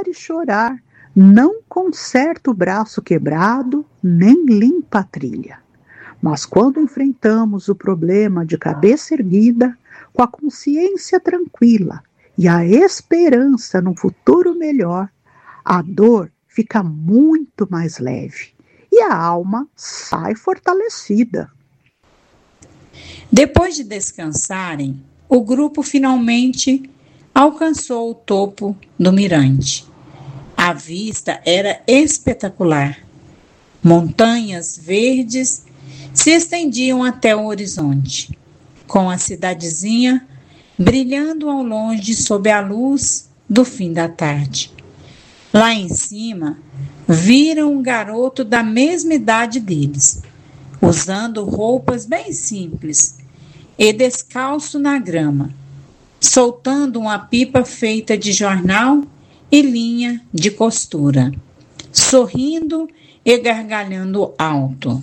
pode chorar, não conserta o braço quebrado, nem limpa a trilha. Mas quando enfrentamos o problema de cabeça erguida, com a consciência tranquila e a esperança num futuro melhor, a dor fica muito mais leve e a alma sai fortalecida. Depois de descansarem, o grupo finalmente alcançou o topo do mirante. A vista era espetacular. Montanhas verdes se estendiam até o horizonte, com a cidadezinha brilhando ao longe sob a luz do fim da tarde. Lá em cima, viram um garoto da mesma idade deles, usando roupas bem simples e descalço na grama, soltando uma pipa feita de jornal e linha de costura, sorrindo e gargalhando alto.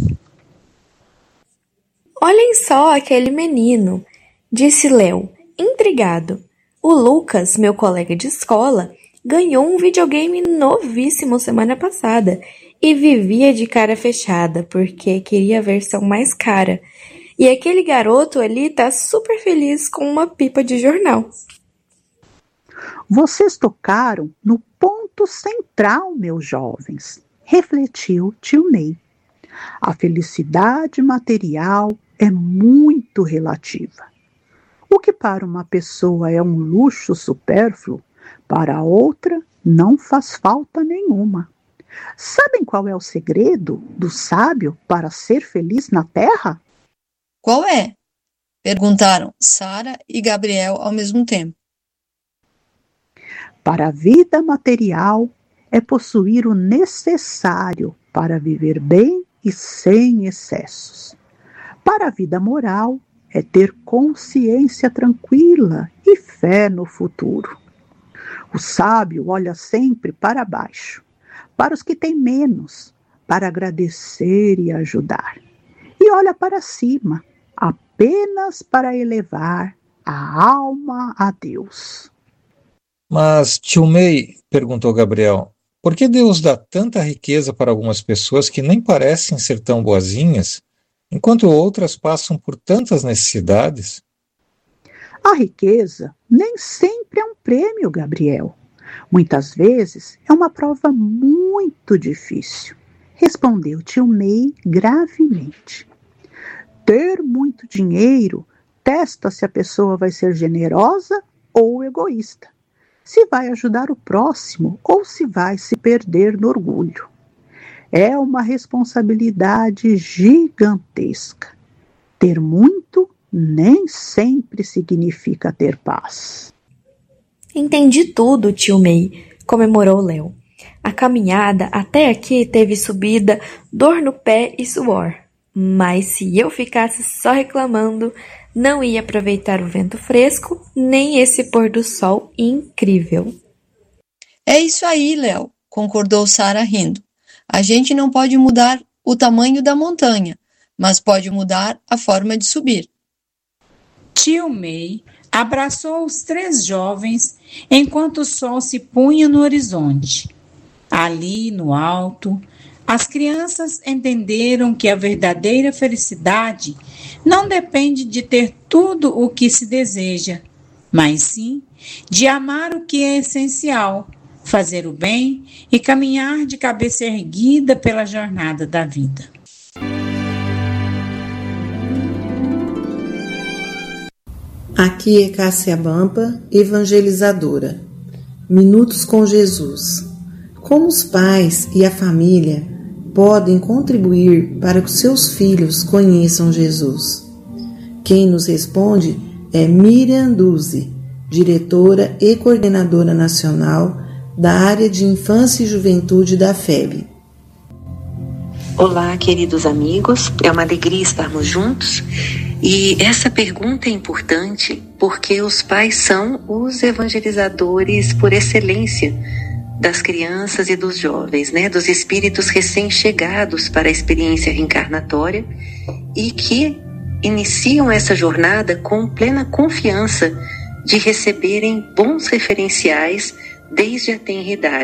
Olhem só aquele menino, disse Léo, intrigado. O Lucas, meu colega de escola, ganhou um videogame novíssimo semana passada e vivia de cara fechada porque queria a versão mais cara. E aquele garoto ali tá super feliz com uma pipa de jornal. Vocês tocaram no ponto central, meus jovens, refletiu tio Ney. A felicidade material é muito relativa. O que para uma pessoa é um luxo supérfluo, para outra não faz falta nenhuma. Sabem qual é o segredo do sábio para ser feliz na terra? Qual é? Perguntaram Sara e Gabriel ao mesmo tempo. Para a vida material é possuir o necessário para viver bem e sem excessos. Para a vida moral é ter consciência tranquila e fé no futuro. O sábio olha sempre para baixo, para os que têm menos, para agradecer e ajudar. E olha para cima, apenas para elevar a alma a Deus. Mas, tio Ney, perguntou Gabriel, por que Deus dá tanta riqueza para algumas pessoas que nem parecem ser tão boazinhas, enquanto outras passam por tantas necessidades? A riqueza nem sempre é um prêmio, Gabriel. Muitas vezes é uma prova muito difícil, respondeu tio Ney gravemente. Ter muito dinheiro testa se a pessoa vai ser generosa ou egoísta, se vai ajudar o próximo ou se vai se perder no orgulho. É uma responsabilidade gigantesca. Ter muito nem sempre significa ter paz. Entendi tudo, tio Ney, comemorou Léo. A caminhada até aqui teve subida, dor no pé e suor. Mas se eu ficasse só reclamando, não ia aproveitar o vento fresco, nem esse pôr do sol incrível. É isso aí, Léo, concordou Sara rindo. A gente não pode mudar o tamanho da montanha, mas pode mudar a forma de subir. Tio Ney abraçou os 3 jovens enquanto o sol se punha no horizonte. Ali, no alto, as crianças entenderam que a verdadeira felicidade não depende de ter tudo o que se deseja, mas sim de amar o que é essencial, fazer o bem e caminhar de cabeça erguida pela jornada da vida. Aqui é Cássia Bampa, evangelizadora. Minutos com Jesus. Como os pais e a família podem contribuir para que seus filhos conheçam Jesus? Quem nos responde é Miriam Duzzi, diretora e coordenadora nacional da área de Infância e Juventude da FEB. Olá, queridos amigos, é uma alegria estarmos juntos e essa pergunta é importante porque os pais são os evangelizadores por excelência das crianças e dos jovens, dos espíritos recém-chegados para a experiência reencarnatória e que iniciam essa jornada com plena confiança de receberem bons referenciais desde a tenra idade.